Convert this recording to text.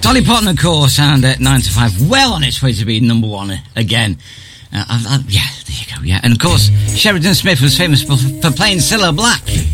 Dolly Parton, of course, and 9 to 5, well on its way to be number one again. Yeah, there you go, yeah. And of course, Sheridan Smith was famous for playing Cilla Black